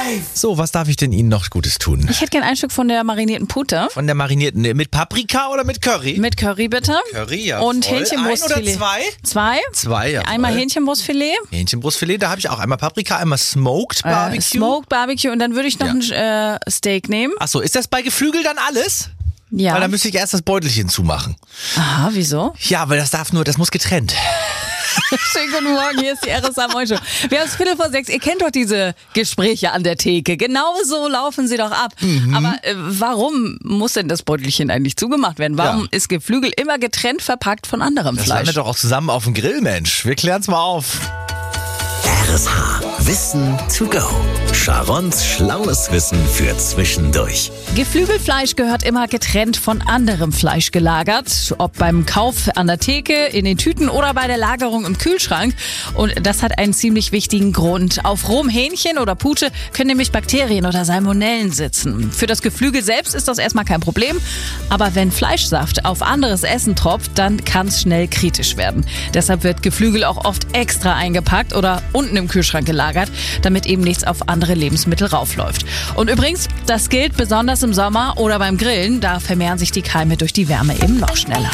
So, was darf ich denn Ihnen noch Gutes tun? Ich hätte gern ein Stück von der marinierten Pute. Von der marinierten, mit Paprika oder mit Curry? Mit Curry bitte. Curry, ja. Und voll. Hähnchenbrustfilet. Ein oder zwei? Zwei. Zwei, ja. Einmal voll. Hähnchenbrustfilet. Hähnchenbrustfilet, da habe ich auch einmal Paprika, einmal Smoked Barbecue. Smoked Barbecue und dann würde ich noch ein Steak nehmen. Achso, ist das bei Geflügel dann alles? Ja. Weil dann müsste ich erst das Beutelchen zumachen. Aha, wieso? Ja, weil das muss getrennt. Schönen guten Morgen, hier ist die RSA Moin Show. Wir haben es 5:45. Ihr kennt doch diese Gespräche an der Theke. Genau so laufen sie doch ab. Aber warum muss denn das Beutelchen eigentlich zugemacht werden? Warum ist Geflügel immer getrennt verpackt von anderem Das Fleisch? landet doch auch zusammen auf dem Grill, Mensch. Wir klären's mal auf. RSH. Wissen to go. Sharons schlaues Wissen für zwischendurch. Geflügelfleisch gehört immer getrennt von anderem Fleisch gelagert. Ob beim Kauf an der Theke, in den Tüten oder bei der Lagerung im Kühlschrank. Und das hat einen ziemlich wichtigen Grund. Auf rohem Hähnchen oder Pute können nämlich Bakterien oder Salmonellen sitzen. Für das Geflügel selbst ist das erstmal kein Problem. Aber wenn Fleischsaft auf anderes Essen tropft, dann kann es schnell kritisch werden. Deshalb wird Geflügel auch oft extra eingepackt oder unten im Kühlschrank gelagert, damit eben nichts auf andere Lebensmittel raufläuft. Und übrigens, das gilt besonders im Sommer oder beim Grillen, da vermehren sich die Keime durch die Wärme eben noch schneller.